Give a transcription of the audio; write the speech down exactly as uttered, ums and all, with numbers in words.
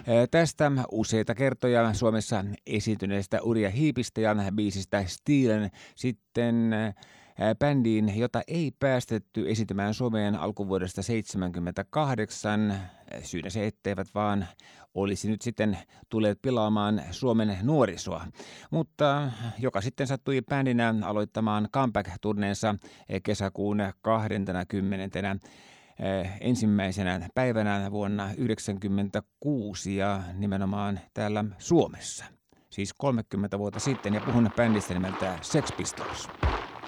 Tästä useita kertoja Suomessa esiintyneestä Urja Hiipistäjän biisistä Stilen sitten bändiin, jota ei päästetty esiintymään Suomeen alkuvuodesta seitsemänkymmentäkahdeksan. Syynä se, etteivät vaan olisi nyt sitten tulleet pilaamaan Suomen nuorisoa, mutta joka sitten sattui bändinä aloittamaan comeback-turneensa kesäkuun kahdeskymmenes ensimmäisenä päivänä vuonna yhdeksänkymmentäkuusi ja nimenomaan täällä Suomessa. Siis kolmekymmentä vuotta sitten, ja puhun bändistä nimeltä Sex Pistols.